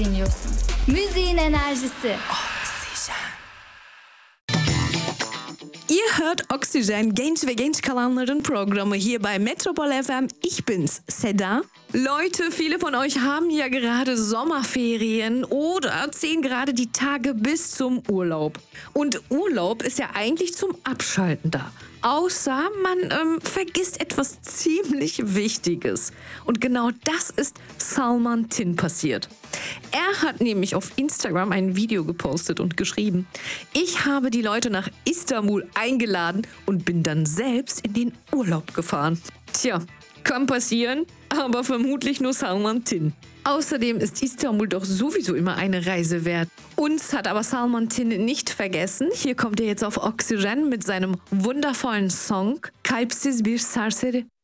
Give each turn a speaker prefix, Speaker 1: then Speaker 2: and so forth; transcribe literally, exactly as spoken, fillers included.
Speaker 1: dinliyorsun. Müziğin enerjisi.
Speaker 2: Ihr hört Oxygen, genç ve genç kalanların Programme hier bei Metropol F M. Ich bin's, Seda. Leute, viele von euch haben ja gerade Sommerferien oder zählen gerade die Tage bis zum Urlaub. Und Urlaub ist ja eigentlich zum Abschalten da. Außer man ähm, vergisst etwas ziemlich Wichtiges. Und genau das ist Salman Tin passiert. Er hat nämlich auf Instagram ein Video gepostet und geschrieben: Ich habe die Leute nach Istanbul eingeladen und bin dann selbst in den Urlaub gefahren. Tja, kann passieren, aber vermutlich nur Salman Tin. Außerdem ist Istanbul doch sowieso immer eine Reise wert. Uns hat aber Salman Tin nicht vergessen. Hier kommt er jetzt auf Oxygen mit seinem wundervollen Song Kalpsiz bir serseri.